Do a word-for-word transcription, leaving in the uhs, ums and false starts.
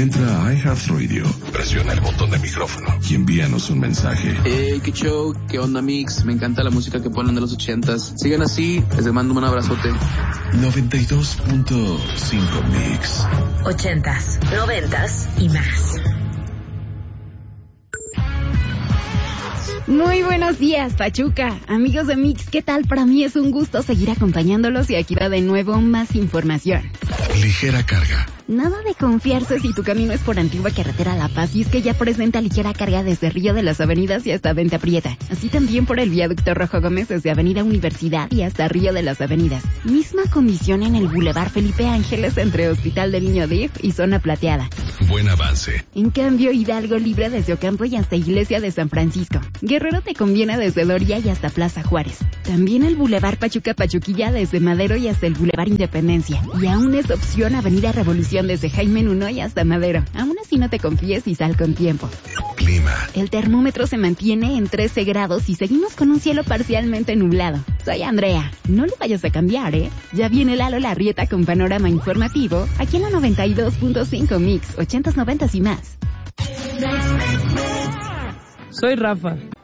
Entra a iHeartRadio, presiona el botón de micrófono y envíanos un mensaje. Hey, qué show, qué onda mix, me encanta la música que ponen de los ochentas. Sigan así, les mando un abrazote. noventa y dos punto cinco Mix. Ochentas, noventas y más. Muy buenos días, Pachuca. Amigos de Mix, ¿qué tal? Para mí es un gusto seguir acompañándolos y aquí va de nuevo más información. Ligera carga. Nada de confiarse si tu camino es por Antigua Carretera La Paz y es que ya presenta ligera carga desde Río de las Avenidas y hasta Venta Prieta. Así también por el viaducto Rojo Gómez desde Avenida Universidad y hasta Río de las Avenidas. Misma condición en el Boulevard Felipe Ángeles entre Hospital del Niño D I F y Zona Plateada. Buen avance. En cambio, Hidalgo libre desde Ocampo y hasta Iglesia de San Francisco. Guerrero te conviene desde Doria y hasta Plaza Juárez. También el Boulevard Pachuca Pachuquilla desde Madero y hasta el Boulevard Independencia. Y aún es opción Avenida Revolución desde Jaime Nuno y hasta Madero. Aún así no te confíes y sal con tiempo. Clima. El termómetro se mantiene en trece grados y seguimos con un cielo parcialmente nublado. Soy Andrea. No lo vayas a cambiar, ¿eh? Ya viene Lalo Larrieta con panorama informativo aquí en la noventa y dos punto cinco Mix, ochentas, noventas y más. Soy Rafa.